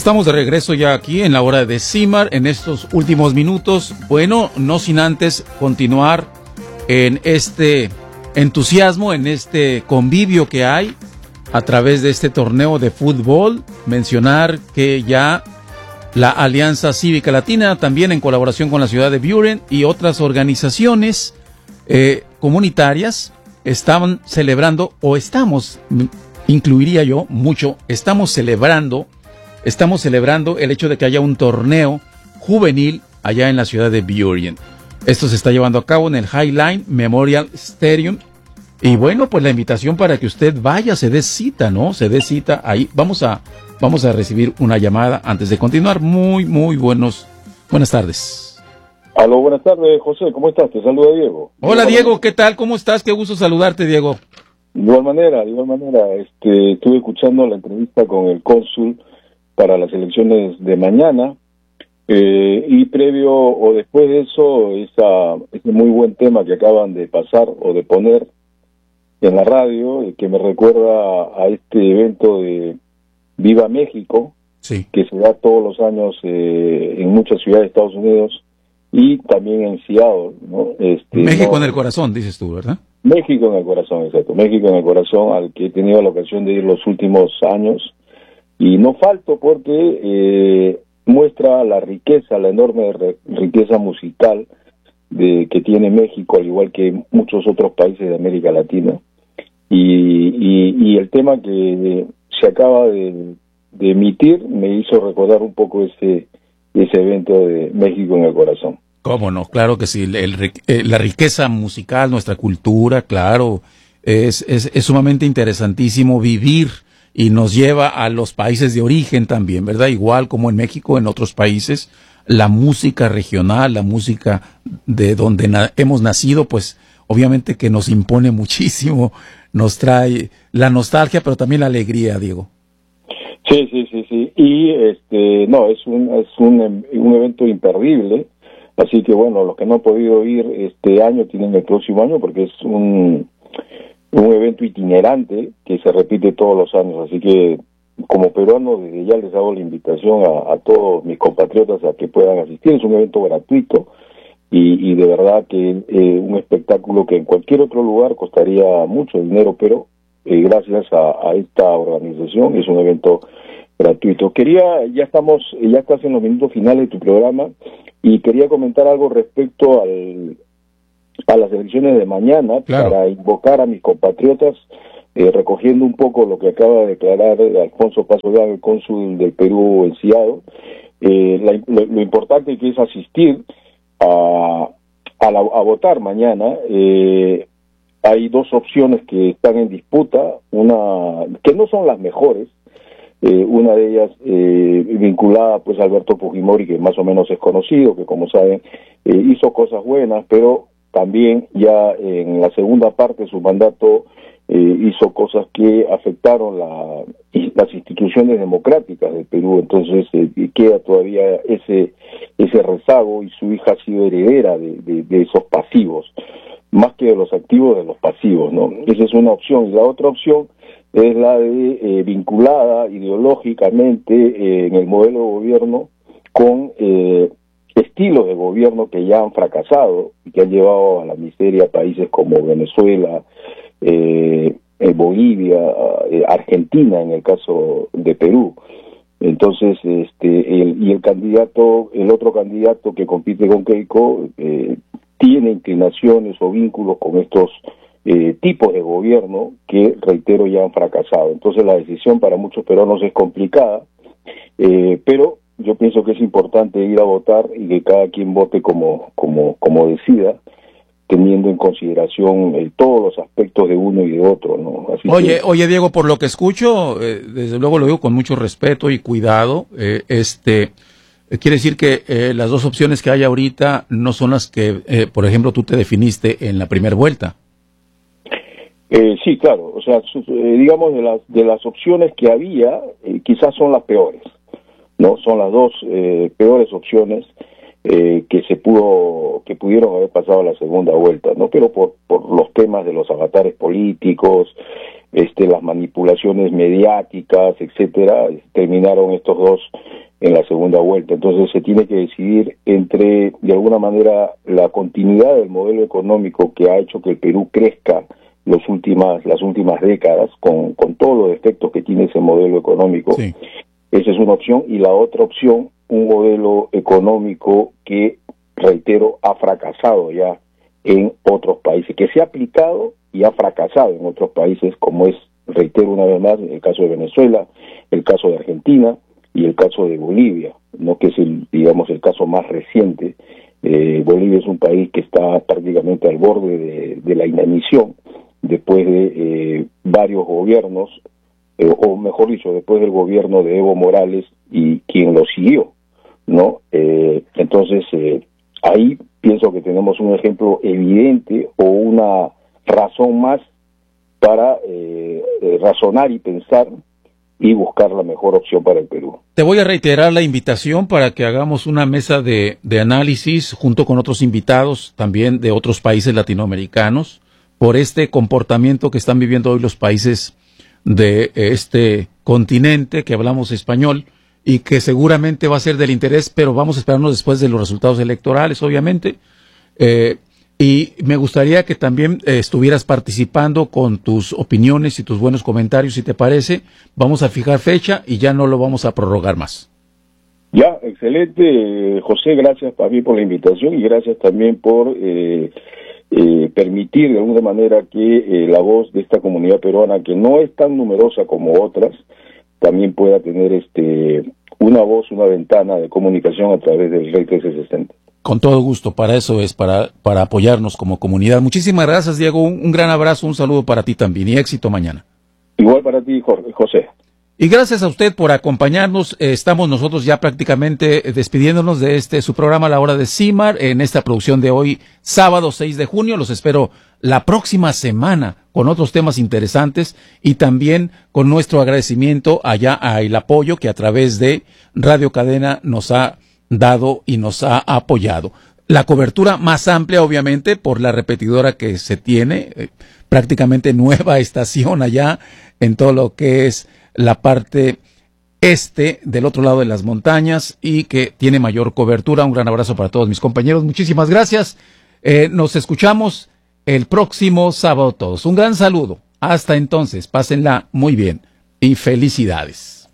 Estamos de regreso ya aquí en la hora de CIMAR en estos últimos minutos. Bueno, no sin antes continuar en este entusiasmo, en este convivio que hay a través de este torneo de fútbol. Mencionar que ya la Alianza Cívica Latina, también en colaboración con la ciudad de Buren y otras organizaciones comunitarias, estaban celebrando, o estamos, incluiría yo mucho, estamos celebrando el hecho de que haya un torneo juvenil allá en la ciudad de Buren. Esto se está llevando a cabo en el Highline Memorial Stadium. Y bueno, pues la invitación para que usted vaya, se dé cita, ¿no? Se dé cita ahí. Vamos a recibir una llamada antes de continuar. Buenas tardes. Aló, buenas tardes, José. ¿Cómo estás? Te saluda Diego. Hola, Diego. ¿Qué tal? ¿Cómo estás? Qué gusto saludarte, Diego. De igual manera. Estuve escuchando la entrevista con el cónsul para las elecciones de mañana, y previo o después de eso, ese muy buen tema que acaban de pasar o de poner en la radio, que me recuerda a este evento de Viva México, sí, que se da todos los años en muchas ciudades de Estados Unidos y también en Seattle, ¿no? México en el corazón, dices tú, ¿verdad? México en el corazón, exacto. México en el corazón, al que he tenido la ocasión de ir los últimos años. Y no falto porque muestra la riqueza, la enorme riqueza musical que tiene México, al igual que muchos otros países de América Latina. Y el tema que se acaba de emitir me hizo recordar un poco ese evento de México en el corazón. ¿Cómo no? Claro que sí. La riqueza musical, nuestra cultura, claro, es sumamente interesantísimo vivir. Y nos lleva a los países de origen también, ¿verdad? Igual como en México, en otros países, la música regional, la música de donde hemos nacido, pues obviamente que nos impone muchísimo, nos trae la nostalgia, pero también la alegría, Diego. Sí. Y no, es un evento imperdible, así que bueno, los que no han podido ir este año tienen el próximo año, porque es un evento itinerante que se repite todos los años, así que como peruano desde ya les hago la invitación a todos mis compatriotas a que puedan asistir. Es un evento gratuito y de verdad que un espectáculo que en cualquier otro lugar costaría mucho dinero, pero gracias a esta organización es un evento gratuito. Ya estás en los minutos finales de tu programa y quería comentar algo respecto a las elecciones de mañana, claro, para invocar a mis compatriotas, recogiendo un poco lo que acaba de declarar Alfonso Pazolán, el cónsul del Perú en Seattle. Lo importante que es asistir a votar mañana. Hay dos opciones que están en disputa, una que no son las mejores, una de ellas vinculada pues a Alberto Fujimori, que más o menos es conocido, que como saben hizo cosas buenas, pero también ya en la segunda parte de su mandato hizo cosas que afectaron las instituciones democráticas del Perú. Entonces queda todavía ese rezago, y su hija ha sido heredera de esos pasivos, más que de los activos, de los pasivos, ¿no? Esa es una opción. Y la otra opción es la de vinculada ideológicamente en el modelo de gobierno con estilos de gobierno que ya han fracasado y que han llevado a la miseria a países como Venezuela, Bolivia, Argentina en el caso de Perú. Entonces, el otro candidato que compite con Keiko tiene inclinaciones o vínculos con estos tipos de gobierno que, reitero, ya han fracasado. Entonces la decisión para muchos peruanos es complicada, pero yo pienso que es importante ir a votar y que cada quien vote como decida, teniendo en consideración todos los aspectos de uno y de otro, ¿no? Oye, Diego, por lo que escucho, desde luego lo digo con mucho respeto y cuidado, quiere decir que las dos opciones que hay ahorita no son las que, por ejemplo, tú te definiste en la primera vuelta. Sí, claro, o sea, digamos de las opciones que había, quizás son las peores, ¿no? Son las dos peores opciones que pudieron haber pasado a la segunda vuelta, ¿no? Pero por los temas de los avatares políticos, las manipulaciones mediáticas, etcétera, terminaron estos dos en la segunda vuelta. Entonces se tiene que decidir entre, de alguna manera, la continuidad del modelo económico que ha hecho que el Perú crezca las últimas décadas, con todos los defectos que tiene ese modelo económico. Sí. Esa es una opción. Y la otra opción, un modelo económico que, reitero, ha fracasado ya en otros países, que se ha aplicado y ha fracasado en otros países, como es, reitero una vez más, el caso de Venezuela, el caso de Argentina y el caso de Bolivia, ¿no?, que es el caso más reciente. Bolivia es un país que está prácticamente al borde de la inanición después de varios gobiernos, o mejor dicho, después del gobierno de Evo Morales y quien lo siguió, ¿no? Entonces, ahí pienso que tenemos un ejemplo evidente o una razón más para razonar y pensar y buscar la mejor opción para el Perú. Te voy a reiterar la invitación para que hagamos una mesa de análisis junto con otros invitados también de otros países latinoamericanos por este comportamiento que están viviendo hoy los países de este continente que hablamos español y que seguramente va a ser del interés, pero vamos a esperarnos después de los resultados electorales, obviamente. Y me gustaría que también estuvieras participando con tus opiniones y tus buenos comentarios, si te parece. Vamos a fijar fecha y ya no lo vamos a prorrogar más. Ya, excelente, José, gracias también por la invitación y gracias también por permitir de alguna manera que la voz de esta comunidad peruana, que no es tan numerosa como otras, también pueda tener una voz, una ventana de comunicación a través del Rey 1360. Con todo gusto, para eso es, para apoyarnos como comunidad. Muchísimas gracias, Diego, un gran abrazo, un saludo para ti también y éxito mañana. Igual para ti, José. Y gracias a usted por acompañarnos. Estamos nosotros ya prácticamente despidiéndonos de su programa La Hora de CIMAR en esta producción de hoy, sábado 6 de junio. Los espero la próxima semana con otros temas interesantes y también con nuestro agradecimiento allá al apoyo que a través de Radio Cadena nos ha dado y nos ha apoyado. La cobertura más amplia, obviamente, por la repetidora que se tiene, prácticamente nueva estación allá en todo lo que es la parte este del otro lado de las montañas y que tiene mayor cobertura. Un gran abrazo para todos mis compañeros. Muchísimas gracias. Nos escuchamos el próximo sábado todos. Un gran saludo. Hasta entonces, pásenla muy bien y felicidades.